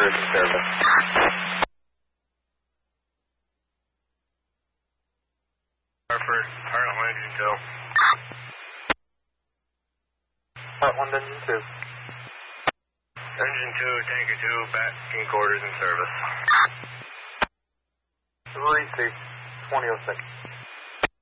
quarters in service. Hartford, Part 1 Engine 2. Part 1 Engine 2. Engine 2, Tanker 2, back in quarters in service. 3-6, 2006.